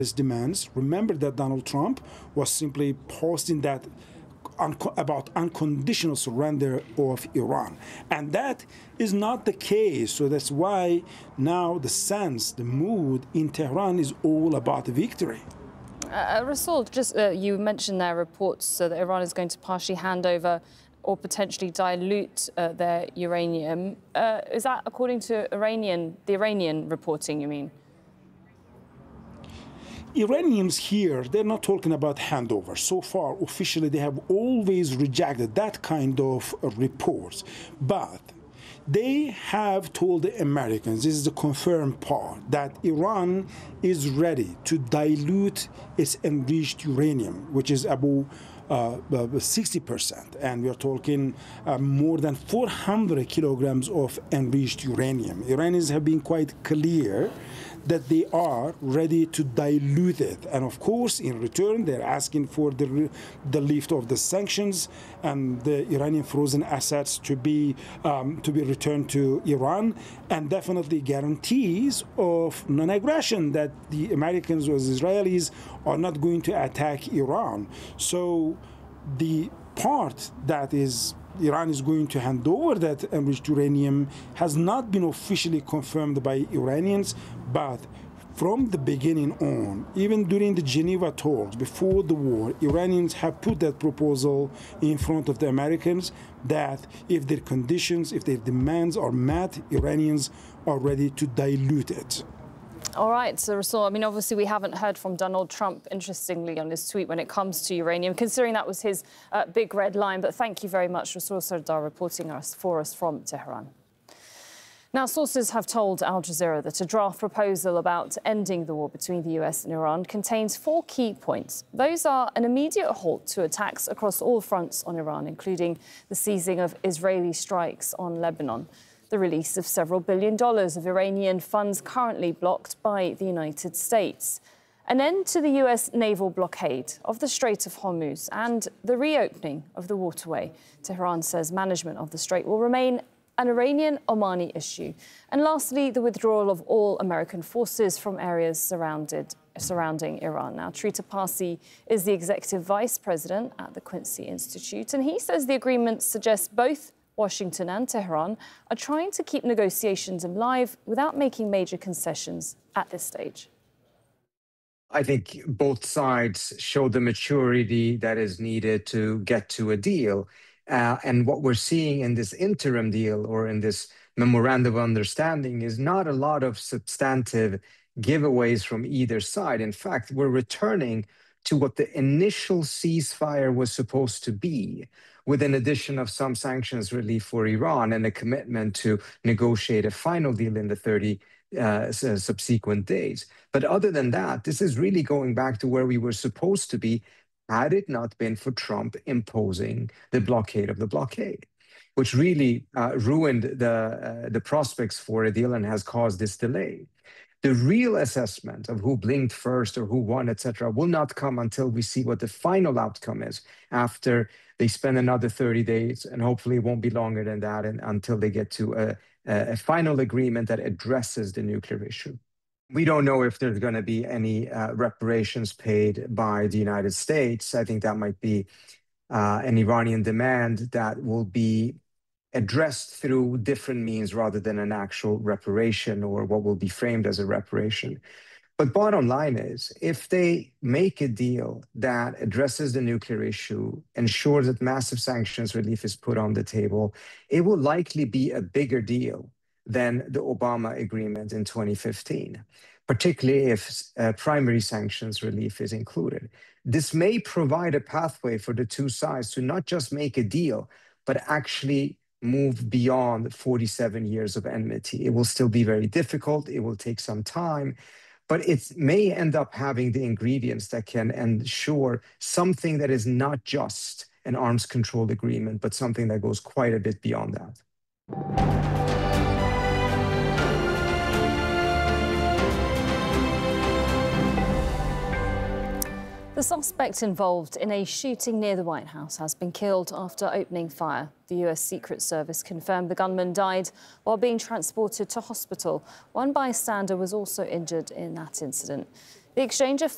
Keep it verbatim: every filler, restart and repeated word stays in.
His demands. Remember that Donald Trump was simply posting that un about unconditional surrender of Iran. And that is not the case. So that's why now the sense, the mood in Tehran is all about victory. Uh, Rasool, just uh, you mentioned there reports uh, that Iran is going to partially hand over or potentially dilute uh, their uranium. Uh, is that according to Iranian, the Iranian reporting, you mean? Iranians here, they're not talking about handover. So far, officially, they have always rejected that kind of uh, reports. But they have told the Americans, this is the confirmed part, that Iran is ready to dilute its enriched uranium, which is about uh, sixty percent. And we are talking uh, more than four hundred kilograms of enriched uranium. Iranians have been quite clear that they are ready to dilute it. And of course, in return, they're asking for the, the lift of the sanctions and the Iranian frozen assets to be, um, to be returned to Iran, and definitely guarantees of non-aggression, that the Americans or the Israelis are not going to attack Iran. So the part that is Iran is going to hand over that enriched uranium has not been officially confirmed by Iranians, but from the beginning on, even during the Geneva talks before the war, Iranians have put that proposal in front of the Americans that if their conditions, if their demands are met, Iranians are ready to dilute it. All right, so Rasool, I mean, obviously we haven't heard from Donald Trump, interestingly, on his tweet when it comes to uranium, considering that was his uh, big red line. But thank you very much, Rasool Sardar, reporting us for us from Tehran. Now, sources have told Al Jazeera that a draft proposal about ending the war between the U S and Iran contains four key points. Those are an immediate halt to attacks across all fronts on Iran, including the seizing of Israeli strikes on Lebanon, the release of several billion dollars of Iranian funds currently blocked by the United States, an end to the U S naval blockade of the Strait of Hormuz, and the reopening of the waterway. Tehran says management of the strait will remain an Iranian-Omani issue. And lastly, the withdrawal of all American forces from areas surrounded, surrounding Iran. Now, Trita Parsi is the executive vice president at the Quincy Institute, and he says the agreement suggests both Washington and Tehran are trying to keep negotiations alive without making major concessions at this stage. I think both sides show the maturity that is needed to get to a deal. Uh, and what we're seeing in this interim deal or in this memorandum of understanding is not a lot of substantive giveaways from either side. In fact, we're returning to what the initial ceasefire was supposed to be, with an addition of some sanctions relief for Iran and a commitment to negotiate a final deal in the thirty uh, subsequent days. But other than that, this is really going back to where we were supposed to be had it not been for Trump imposing the blockade of the blockade, which really uh, ruined the, uh, the prospects for a deal and has caused this delay. The real assessment of who blinked first or who won, et cetera, will not come until we see what the final outcome is after they spend another thirty days, and hopefully it won't be longer than that, and until they get to a, a final agreement that addresses the nuclear issue. We don't know if there's going to be any uh, reparations paid by the United States. I think that might be uh, an Iranian demand that will be addressed through different means rather than an actual reparation or what will be framed as a reparation. But bottom line is, if they make a deal that addresses the nuclear issue, ensures that massive sanctions relief is put on the table, it will likely be a bigger deal than the Obama agreement in twenty fifteen, particularly if uh, primary sanctions relief is included. This may provide a pathway for the two sides to not just make a deal, but actually move beyond forty-seven years of enmity. It will still be very difficult. It will take some time, but it may end up having the ingredients that can ensure something that is not just an arms control agreement, but something that goes quite a bit beyond that. The suspect involved in a shooting near the White House has been killed after opening fire. The U S Secret Service confirmed the gunman died while being transported to hospital. One bystander was also injured in that incident. The exchange of